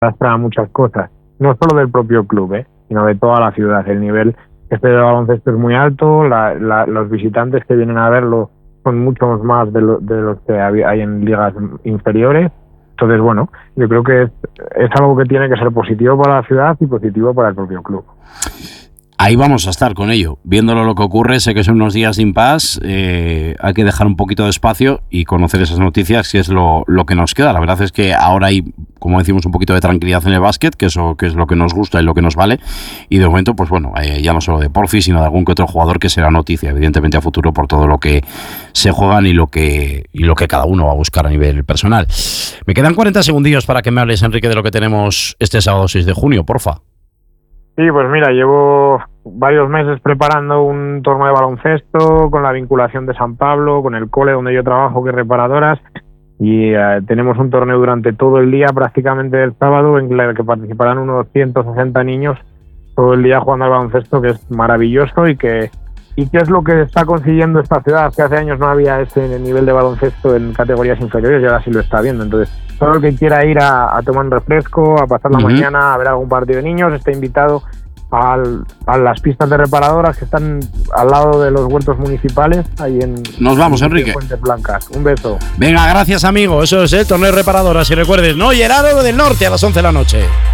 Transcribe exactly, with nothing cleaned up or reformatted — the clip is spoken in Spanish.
arrastra muchas cosas, no solo del propio club, ¿eh? sino de toda la ciudad. El nivel este de baloncesto es muy alto, la, la, los visitantes que vienen a verlo son muchos más de, lo, de los que hay en ligas inferiores. Entonces, bueno, yo creo que es, es algo que tiene que ser positivo para la ciudad y positivo para el propio club. Ahí vamos a estar con ello, viéndolo lo que ocurre. Sé que son unos días de impasse, eh, hay que dejar un poquito de espacio y conocer esas noticias, que es lo, lo que nos queda. La verdad es que ahora hay, como decimos, un poquito de tranquilidad en el básquet, que eso que es lo que nos gusta y lo que nos vale. Y de momento, pues bueno, eh, ya no solo de Porfi, sino de algún que otro jugador que será noticia, evidentemente a futuro, por todo lo que se juegan y lo que, y lo que cada uno va a buscar a nivel personal. Me quedan cuarenta segundillos para que me hables, Enrique, de lo que tenemos este sábado seis de junio, porfa. Sí, pues mira, llevo varios meses preparando un torneo de baloncesto con la vinculación de San Pablo, con el cole donde yo trabajo, que es Reparadoras, y eh, tenemos un torneo durante todo el día, prácticamente el sábado, en el que participarán unos ciento sesenta niños todo el día jugando al baloncesto, que es maravilloso y que y que es lo que está consiguiendo esta ciudad, que hace años no había ese nivel de baloncesto en categorías inferiores y ahora sí lo está viendo. Entonces, todo el que quiera ir a, a tomar un refresco, a pasar la uh-huh. mañana, a ver algún partido de niños, está invitado al, a las pistas de Reparadoras que están al lado de los huertos municipales, ahí en... Nos vamos, en Enrique. Fuentes Blancas. Un beso. Venga, gracias, amigo. Eso es el torneo de Reparadoras. Y recuerdes, no, Gerardo del Norte a las once de la noche.